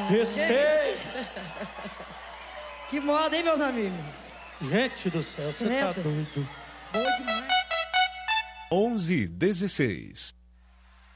Respeito! Que moda, hein, meus amigos? Gente do céu, você tá doido. Boa demais. 11:16.